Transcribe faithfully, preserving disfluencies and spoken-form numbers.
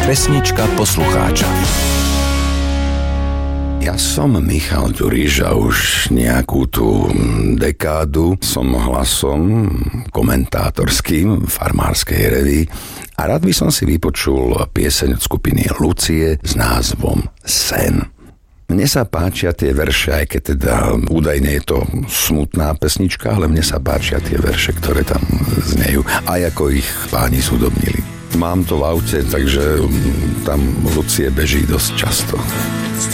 Pesnička poslucháča. Ja som Michal Ďuriš a už nejakú tú dekádu som hlasom komentátorským farmárskej revy a rád by som si vypočul pieseň od skupiny Lucie s názvom Sen. Mne sa páčia tie verše, aj keď teda údajne je to smutná pesnička, ale mne sa páčia tie verše, ktoré tam znejú, aj ako ich páni zhudobnili. Mám to v aute, takže tam Lucie beží dosť často.